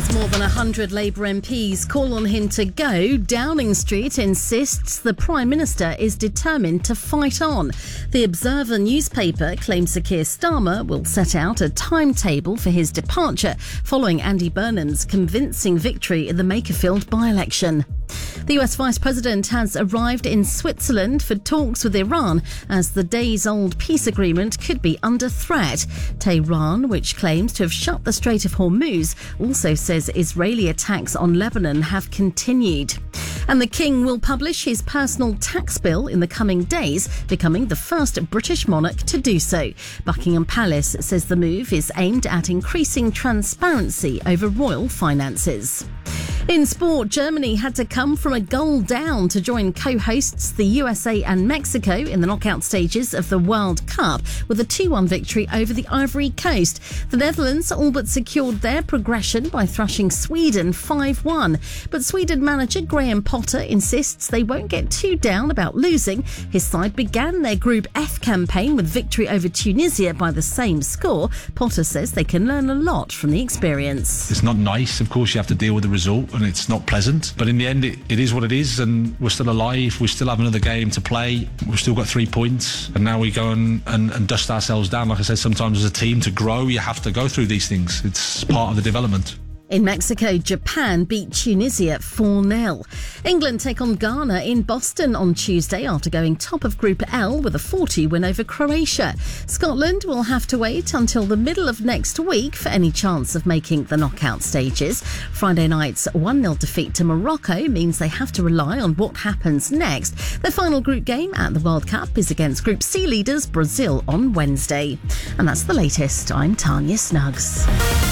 As more than 100 Labour MPs call on him to go, Downing Street insists the Prime Minister is determined to fight on. The Observer newspaper claims Sir Keir Starmer will set out a timetable for his departure following Andy Burnham's convincing victory in the Makerfield by-election. The US Vice President has arrived in Switzerland for talks with Iran as the days-old peace agreement could be under threat. Tehran, which claims to have shut the Strait of Hormuz, also says Israeli attacks on Lebanon have continued. And the King will publish his personal tax bill in the coming days, becoming the first British monarch to do so. Buckingham Palace says the move is aimed at increasing transparency over royal finances. In sport, Germany had to come from a goal down to join co-hosts the USA and Mexico in the knockout stages of the World Cup with a 2-1 victory over the Ivory Coast. The Netherlands all but secured their progression by thrashing Sweden 5-1. But Sweden manager Graham Potter insists they won't get too down about losing. His side began their Group F campaign with victory over Tunisia by the same score. Potter says they can learn a lot from the experience. It's not nice, of course, you have to deal with the result and it's not pleasant, but in the end it is what it is, and we're still alive. We still have another game to play. We've still got 3 points, and now we go and dust ourselves down. Like I said, sometimes as a team to grow you have to go through these things. It's part of the development. In Mexico, Japan beat Tunisia 4-0. England take on Ghana in Boston on Tuesday after going top of Group L with a 4-2 win over Croatia. Scotland will have to wait until the middle of next week for any chance of making the knockout stages. Friday night's 1-0 defeat to Morocco means they have to rely on what happens next. Their final group game at the World Cup is against Group C leaders Brazil on Wednesday. And that's the latest. I'm Tanya Snuggs.